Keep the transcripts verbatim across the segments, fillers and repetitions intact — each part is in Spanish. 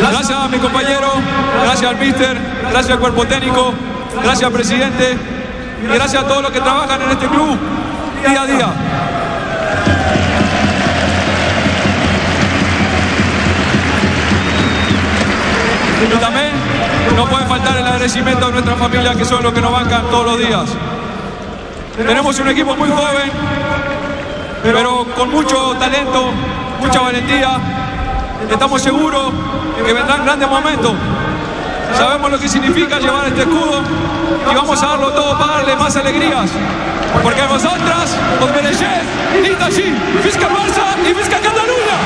Gracias a mi compañero, gracias al míster, gracias al cuerpo técnico, gracias al presidente y gracias a todos los que trabajan en este club día a día. Y también no puede faltar el agradecimiento a nuestra familia, que son los que nos bancan todos los días. Tenemos un equipo muy joven, pero con mucho talento, mucha valentía. Estamos seguros que vendrán grandes momentos. Sabemos lo que significa llevar este escudo y vamos a darlo todo para darle más alegrías. Porque vosotras os merecéis ir allí, Visca Barça y Visca Cataluña.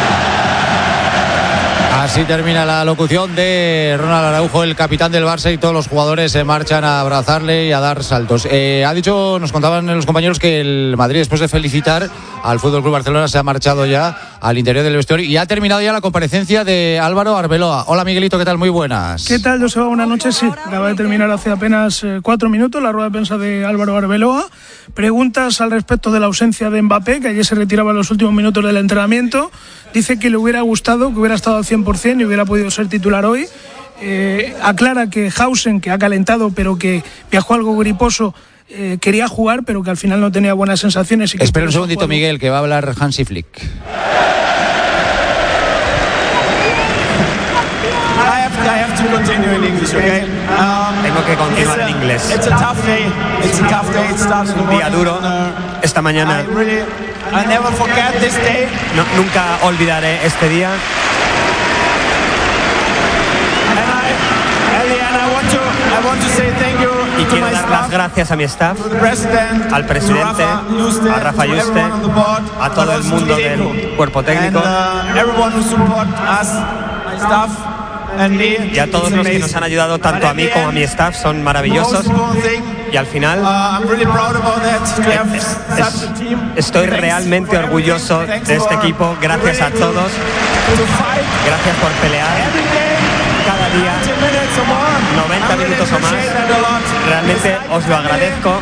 Así termina la locución de Ronald Araujo, el capitán del Barça, y todos los jugadores se marchan a abrazarle y a dar saltos. Eh, ha dicho, nos contaban los compañeros, que el Madrid, después de felicitar al Fútbol Club Barcelona, se ha marchado ya al interior del vestuario y ha terminado ya la comparecencia de Álvaro Arbeloa. Hola, Miguelito, ¿qué tal? Muy buenas. ¿Qué tal, Joseba? Buenas noches. Sí, acaba de terminar hace apenas eh, cuatro minutos la rueda de prensa de Álvaro Arbeloa. Preguntas al respecto de la ausencia de Mbappé, que ayer se retiraba en los últimos minutos del entrenamiento. Dice que le hubiera gustado, que hubiera estado al cien por ciento y hubiera podido ser titular hoy. Eh, aclara que Hausen, que ha calentado pero que viajó algo griposo, eh, quería jugar pero que al final no tenía buenas sensaciones. Y que Espera un segundito, Miguel, que va a hablar Hansi Flick. I have to continue in English, okay? Um, Tengo que continuar en inglés. It's a tough day. It's a tough day. It starts in the Un día morning. duro. Esta mañana. I really, I never forget this day. No, nunca olvidaré este día. And I, Ellie, and I want to, I want to say thank you Y to quiero my dar las staff, gracias a mi staff, to the president, al presidente, to Rafa Yuste, a Rafa to Yuste, everyone on the board, a todo but el also to mundo Diego. del cuerpo técnico, And, uh, everyone who support us, my staff. y a todos los que nos han ayudado, tanto a mí como a mi staff. Son maravillosos. Y al final es, estoy realmente orgulloso de este equipo. Gracias a todos. Gracias por pelear cada día noventa minutos o más. Realmente os lo agradezco.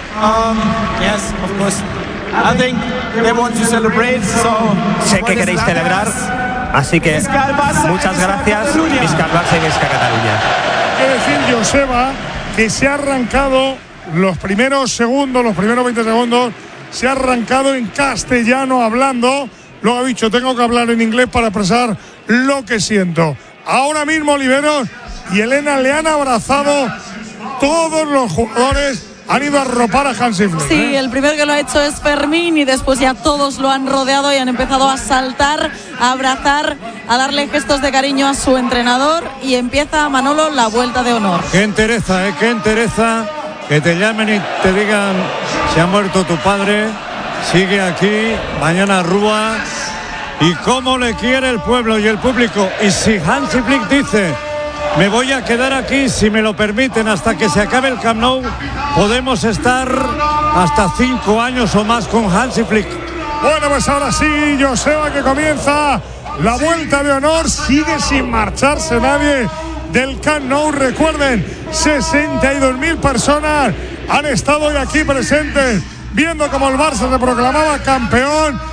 Sé que queréis celebrar, así que muchas gracias. Visca el Barça y Visca Cataluña. Quiero decir, Joseba, que se ha arrancado los primeros segundos, los primeros veinte segundos, se ha arrancado en castellano hablando. Luego ha dicho, tengo que hablar en inglés para expresar lo que siento. Ahora mismo, Oliveros y Elena le han abrazado todos los jugadores. Han ido a arropar a Hansi Flick. Sí, el primero que lo ha hecho es Fermín y después ya todos lo han rodeado y han empezado a saltar, a abrazar, a darle gestos de cariño a su entrenador y empieza, Manolo, la vuelta de honor. Qué entereza, ¿eh? Qué entereza que te llamen y te digan se ha muerto tu padre, sigue aquí, mañana Rúa. Y cómo le quiere el pueblo y el público. Y si Hansi Flick dice me voy a quedar aquí, si me lo permiten, hasta que se acabe el Camp Nou, podemos estar hasta cinco años o más con Hansi Flick. Bueno, pues ahora sí, Joseba, que comienza la vuelta de honor. Sigue sin marcharse nadie del Camp Nou. Recuerden, sesenta y dos mil personas han estado hoy aquí presentes, viendo cómo el Barça se proclamaba campeón.